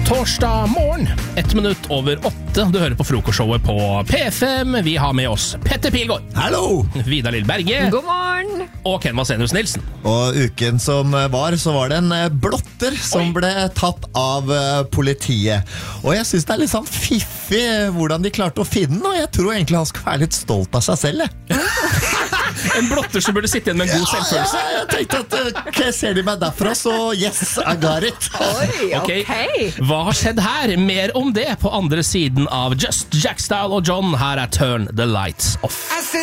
Torsdag morgen, 7:01. Du hører på frokostshowet på P5. Vi har med oss Petter Pilgaard. Hallo! Vidar Lillberge. God morgen. Og Ken Vasenius Nilsen. Og uken som var, så var det en blotter som ble tatt av politiet. Og jeg synes det er litt sånn fiffig hvordan de klarte å finne den, og jeg tror egentlig han skal være litt stolt av seg selv. En blotter som burde sitte igjen med en god selvfølelse. Ja, jeg tenkte at ok, ser de meg derfra, så yes, I got it. Oi, Ok, ok. hva har skjedd her? Mer om det på andre siden av Just Jack Style og John. Her er Turn the Lights Off.